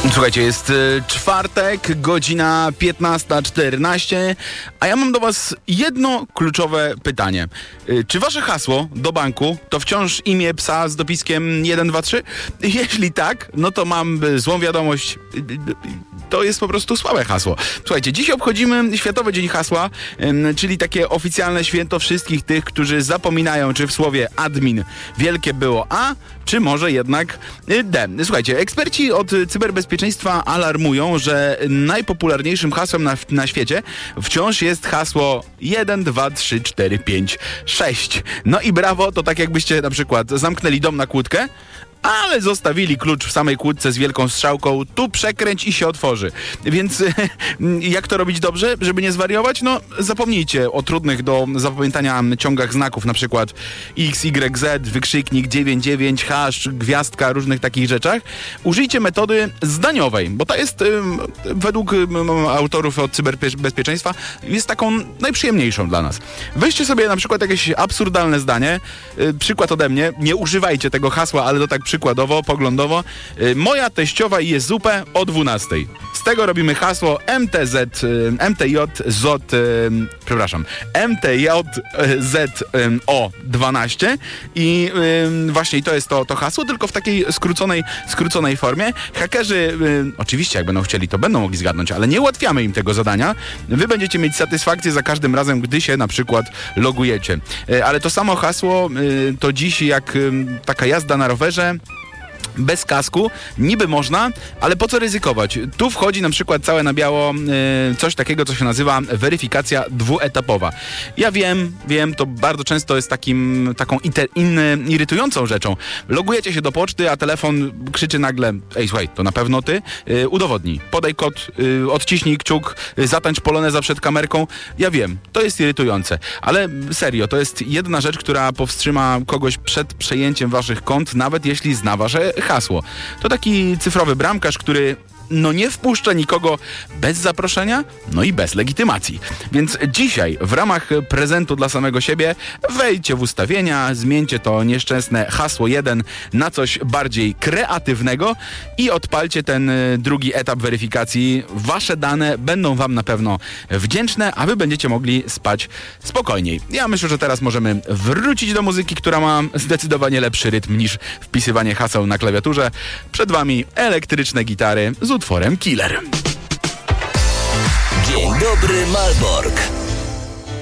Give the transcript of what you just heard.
Słuchajcie, jest czwartek, godzina 15:14, a ja mam do was jedno kluczowe pytanie. Czy wasze hasło do banku to wciąż imię psa z dopiskiem 123? Jeśli tak, no to mam złą wiadomość. To jest po prostu słabe hasło. Słuchajcie, dziś obchodzimy Światowy Dzień Hasła, czyli takie oficjalne święto wszystkich tych, którzy zapominają, czy w słowie admin wielkie było A, czy może jednak D. Słuchajcie, eksperci od cyberbezpieczeństwa alarmują, że najpopularniejszym hasłem na świecie wciąż jest hasło 1, 2, 3, 4, 5, 6. No i brawo, to tak jakbyście na przykład zamknęli dom na kłódkę, ale zostawili klucz w samej kłódce z wielką strzałką, tu przekręć i się otworzy. Więc jak to robić dobrze, żeby nie zwariować? No zapomnijcie o trudnych do zapamiętania ciągach znaków, na przykład X, Y, Z, wykrzyknik, 99, hash, gwiazdka, różnych takich rzeczach. Użyjcie metody zdaniowej, bo ta jest według autorów od cyberbezpieczeństwa jest taką najprzyjemniejszą dla nas. Weźcie sobie na przykład jakieś absurdalne zdanie, przykład ode mnie, nie używajcie tego hasła, ale to tak przykładowo, poglądowo. Moja teściowa je zupę o 12:00. Z tego robimy hasło MTJZO 12 i właśnie to jest to hasło, tylko w takiej skróconej formie. Hakerzy oczywiście jak będą chcieli, to będą mogli zgadnąć, ale nie ułatwiamy im tego zadania. Wy będziecie mieć satysfakcję za każdym razem, gdy się na przykład logujecie. Ale to samo hasło to dziś jak taka jazda na rowerze bez kasku, niby można, ale po co ryzykować? Tu wchodzi na przykład całe na biało coś takiego, co się nazywa weryfikacja dwuetapowa. Ja wiem, to bardzo często jest taką irytującą rzeczą. Logujecie się do poczty, a telefon krzyczy nagle: ej, słuchaj, to na pewno ty? Udowodnij, podaj kod, odciśnij kciuk, zatańcz poloneza przed kamerką. Ja wiem, to jest irytujące, ale serio, to jest jedna rzecz, która powstrzyma kogoś przed przejęciem waszych kont, nawet jeśli zna wasze hasło. To taki cyfrowy bramkarz, który nie wpuszcza nikogo bez zaproszenia, i bez legitymacji. Więc dzisiaj w ramach prezentu dla samego siebie wejdźcie w ustawienia, zmieńcie to nieszczęsne hasło 1 na coś bardziej kreatywnego i odpalcie ten drugi etap weryfikacji. Wasze dane będą wam na pewno wdzięczne, a wy będziecie mogli spać spokojniej. Ja myślę, że teraz możemy wrócić do muzyki, która ma zdecydowanie lepszy rytm niż wpisywanie haseł na klawiaturze. Przed wami elektryczne gitary z utworem Killer. Dzień dobry, Malbork.